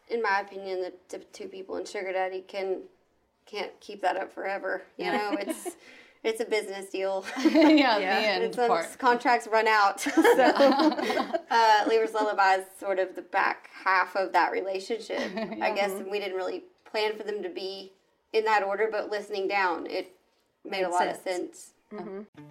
in my opinion, the two people in Sugar Daddy can't keep that up forever. You know, it's a business deal. Contracts run out. So Lever's Lullaby is sort of the back half of that relationship. I guess we didn't really plan for them to be in that order, but listening down, it made a lot of sense.